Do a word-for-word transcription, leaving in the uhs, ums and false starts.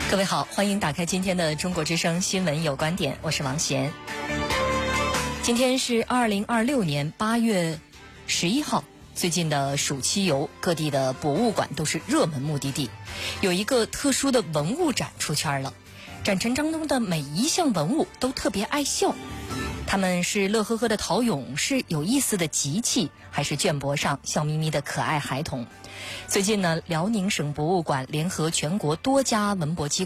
各位好，欢迎打开今天的中国之声新闻有观点，我是王贤。今天是二零二六年八月十一号，最近的暑期游，各地的博物馆都是热门目的地。有一个特殊的文物展出圈了，展陈当中的每一项文物都特别爱笑。他们是乐呵呵的陶俑，是有意思的集器，还是绢帛上笑眯眯的可爱孩童？最近呢，辽宁省博物馆联合全国多家文博机